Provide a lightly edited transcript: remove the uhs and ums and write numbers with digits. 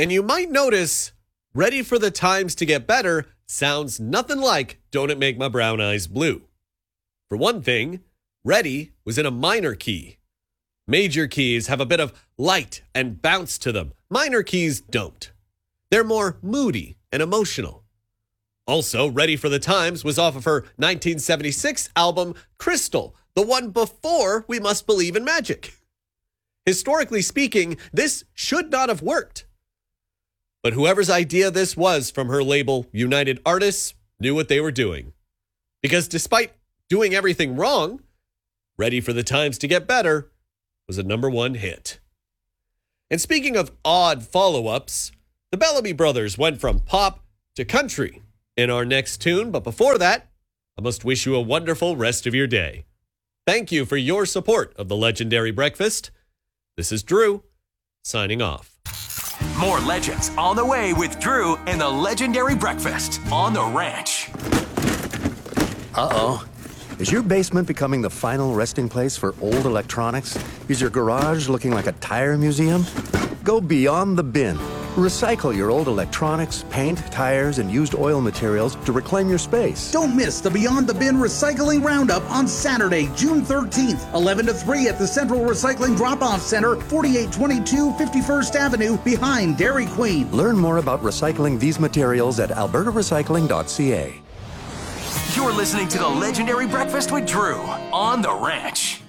And you might notice, Ready for the Times to Get Better sounds nothing like Don't It Make My Brown Eyes Blue. For one thing, Ready was in a minor key. Major keys have a bit of light and bounce to them. Minor keys don't. They're more moody and emotional. Also, Ready for the Times was off of her 1976 album, Crystal, the one before We Must Believe in Magic. Historically speaking, this should not have worked. But whoever's idea this was from her label, United Artists, knew what they were doing. Because despite doing everything wrong, Ready for the Times to Get Better was a #1 hit. And speaking of odd follow-ups, the Bellamy Brothers went from pop to country in our next tune. But before that, I must wish you a wonderful rest of your day. Thank you for your support of the Legendary Breakfast. This is Drew, signing off. More legends on the way with Drew and the Legendary Breakfast on the Ranch. Uh-oh. Is your basement becoming the final resting place for old electronics? Is your garage looking like a tire museum? Go beyond the bin. Recycle your old electronics, paint, tires, and used oil materials to reclaim your space. Don't miss the Beyond the Bin Recycling Roundup on Saturday, June 13th, 11 to 3 at the Central Recycling Drop-Off Center, 4822 51st Avenue, behind Dairy Queen. Learn more about recycling these materials at albertarecycling.ca. You're listening to the Legendary Breakfast with Drew on the Ranch.